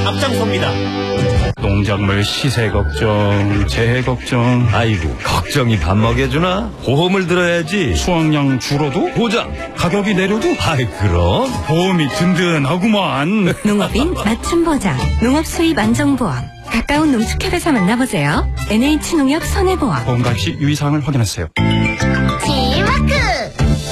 앞장섭니다. 농작물 시세 걱정, 재해 걱정. 아이고, 걱정이 밥 먹여주나? 보험을 들어야지. 수확량 줄어도? 보장. 가격이 내려도? 아이, 그럼. 보험이 든든하구만. 농업인 맞춤 보장, 농업 수입 안정보험. 가까운 농축협에서 만나보세요. NH농협 손해보험. 보험 가입 시 유의사항을 확인하세요.